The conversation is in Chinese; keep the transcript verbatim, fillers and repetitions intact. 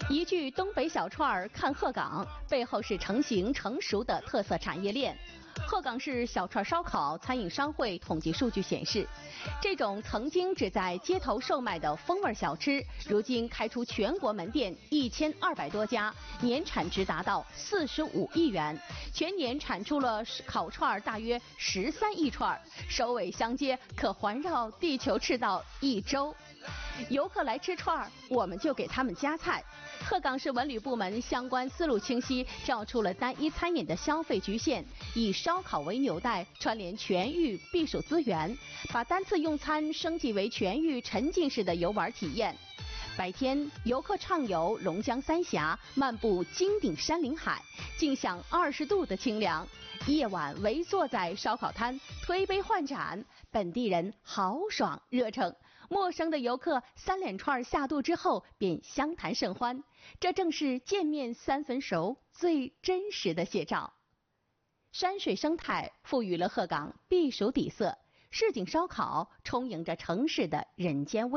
一句东北小串儿看鹤岗，背后是成型成熟的特色产业链。鹤岗市小串烧烤餐饮商会统计数据显示，这种曾经只在街头售卖的风味小吃，如今开出全国门店一千二百多家，年产值达到四十五亿元，全年产出了烤串大约十三亿串，首尾相接，可环绕地球赤道一周。游客来吃串儿，我们就给他们夹菜。鹤岗市文旅部门相关思路清晰，跳出了单一餐饮的消费局限，以烧烤为纽带，串联全域避暑资源，把单次用餐升级为全域沉浸式的游玩体验。白天，游客畅游龙江三峡，漫步金顶山林海，尽享二十度的清凉；夜晚围坐在烧烤摊，推杯换盏，本地人豪爽热诚，陌生的游客三连串下肚之后便相谈甚欢，这正是见面三分熟最真实的写照。山水生态赋予了鹤岗避暑底色，市井烧烤充盈着城市的人间味。